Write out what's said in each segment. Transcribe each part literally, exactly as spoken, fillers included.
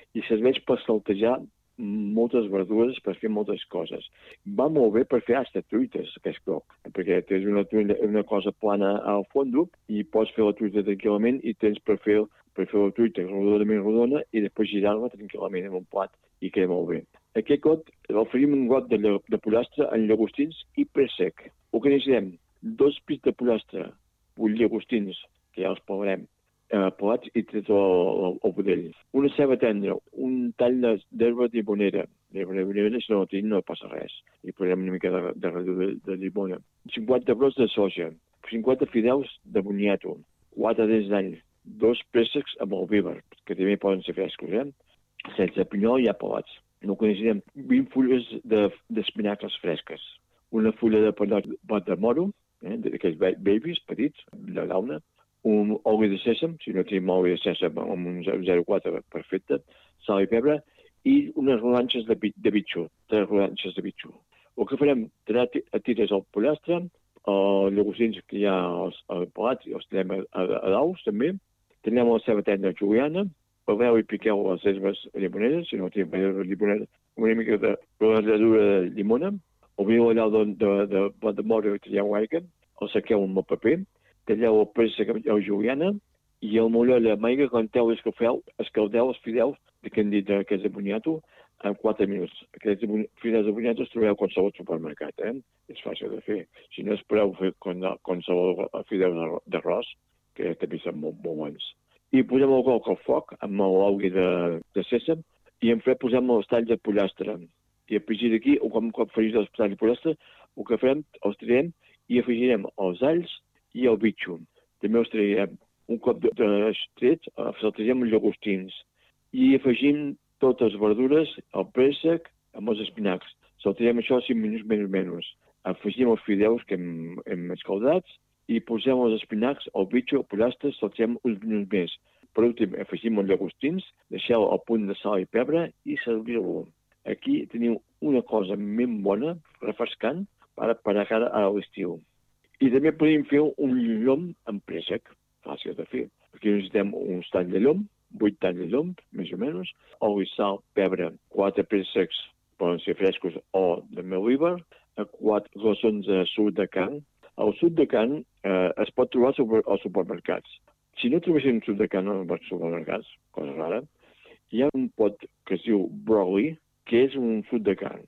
i serveix per saltejar moltes verdures, per fer moltes coses. Va molt bé per fer hasta truites, aquest croc, perquè tens una, una cosa plana al fons i pots fer la truita tranquil·lament i tens per fer, per fer la truita rodonament rodona i després girar-la tranquil·lament en un plat i queda molt bé. Aquest got el faríem un got de, de pollastre amb llagostins i préssec. Ho que necessitem? Dos pits de pollastre, vuit llagostins, que ja els pelarem, Eh, pelats i tret el, el budell. Una ceba tendra, un tall d'herba de llimonera. L'herba de llimonera, si no la tenim, no passa res. I posem una mica de, de, de, de llimona. cinquanta brots de soja, cinquanta fideus de boniato, quatre dents d'all, dos préssecs amb alvíbar, que també poden ser frescos, eh? Sense pinyol ja pelats. No coneixem vint fulles d'espinacles de, fresques, una fulla de penot de moro, eh? d'aquells babies petits, de llauna, un oli de sèsam, si no tenim oli de sèsam amb un zero coma quatre perfecte, sal i pebre, i unes rodanxes de, de bitxo, tres rodanxes de bitxo. El que farem, tirar a tires al pollastre, els llagostins que hi ha als, als pelats, i els tenim a, a, a daus, també. Tenim la ceba tendra juliana, peleu i piqueu les herbes llimoneres, si no tenim herbes llimoneres, una mica de ralladura de llimona, obriu allà de, de, de, de, de moro i talleu aigua, el sequeu amb el paper, talleu el préssec a juliana i el molló de maiga, quan teu escalfeu, escaldeu els fideus que hem dit d'aquests de boniato en quatre minuts. Aquests fideus de boniato els trobeu a qualsevol supermercat, eh? És fàcil de fer. Si no, espereu fer qualsevol fideus d'arròs, que també són molt, molt bons. I posem el coc al foc amb l'oli de, de sèsam i en fred posem els talls de pollastre. I a partir d'aquí, un cop farís els talls de pollastre, el que farem, els tirem i afegirem els alls i el bitxo. També els traiem un cop de, de tret, saltegem els llagostins i afegim totes les verdures, el préssec amb els espinacs. Saltegem això cinc minuts menys menys. Afegim els fideus que hem, hem escaldats i posem els espinacs, el bitxo, el pollastre, saltegem uns minuts més. Per últim, afegim els llagostins, deixeu el punt de sal i pebre i serviu-lo. Aquí teniu una cosa ben bona, refrescant, per, per a cara a l'estiu. I també podem fer un llom amb préssec, fàcil de fer, perquè necessitem uns talls de llom, vuit talls de llom, més o menys, oli, sal, pebre, quatre préssecs, poden ser frescos o de melíbar, quatre glaçons de suc de carn. El suc de carn eh, es pot trobar als supermercats. Si no trobéssim suc de carn als supermercats, cosa rara, hi ha un pot que es diu broccoli, que és un suc de carn.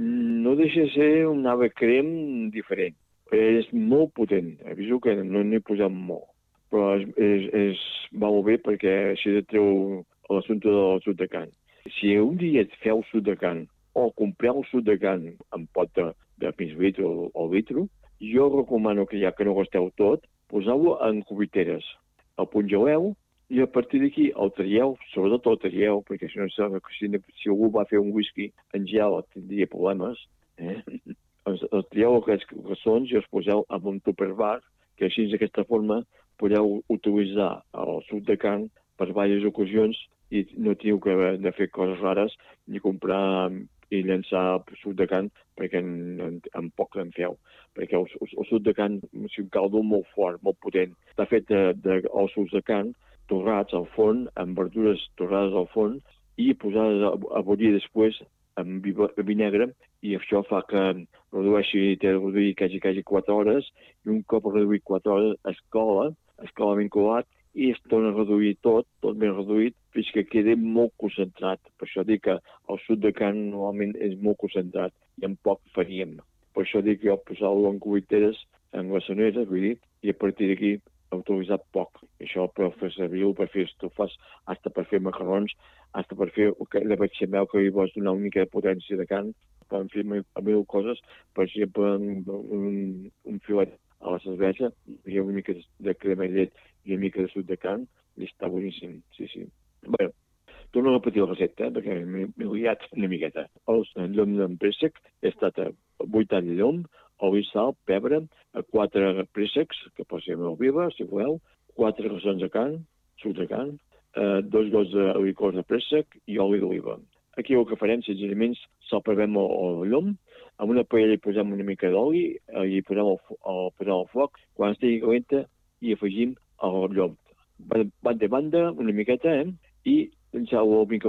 No deixa de ser un ave crem diferent. És molt potent, aviso que no n'he posat molt, però és, és, és, va molt bé perquè així et treu l'assumpte del suc de carn. Si un dia et feu suc de carn o compreu suc de carn en pot de, de mig litre o, o litre, jo recomano que ja que no gasteu tot, poseu-lo en cubiteres. El congeleu i a partir d'aquí el traieu, sobretot el traieu, perquè si no si, si algú va fer un whisky en gel tindria problemes, eh? Els, els trieu aquests glaçons i els poseu en un tupperware, que així d'aquesta forma podeu utilitzar el suc de carn per diverses ocasions i no teniu que de fer coses rares ni comprar i llançar suc de carn perquè en, en, en poc en feu. Perquè el, el, el suc de carn és un caldo molt fort, molt potent. Està fet de, de ossos de carn torrats al forn, amb verdures torrades al forn i posades a, a bullir després amb vi negre, i això fa que redueixi, té de reduir quasi, quasi quatre hores, i un cop reduït quatre hores es cola, es cola ben colat, i es torna a reduir tot, tot ben reduït, fins que quedi molt concentrat. Per això dic que el suc de carn normalment és molt concentrat, i en poc faríem. Per això dic que jo posar-lo en cubiteres, en glaçoneres, vull dir, i a partir d'aquí utilitzar poc. I això per fer servir-ho, per fer estofes, hasta per fer macarrons, hasta per fer la bechamel que li vols donar una mica de potència de carn. Poden fer mil coses, per exemple, un, un, un filet a la cervesa, hi ha una mica de crema i llet i una mica de suc de carn, i està boníssim, sí, sí. Bé, torno a repetir la recepta, eh, perquè m'he liat una miqueta. El llom d'en préssec he estat a vuit talls de llom, oli, sal, pebre, quatre préssecs, que pot ser molt viva, si voleu, quatre glaçons de carn, suc de carn, eh, dos gots de licor de préssec i oli d'oliva. Aquí el que farem, senzillament, salpevem el, el llom, amb una paella hi posem una mica d'oli, eh, i posem el, el, posem el foc, quan estigui calenta i afegim el llom. Bat de banda, una miqueta, eh, i llançar-ho al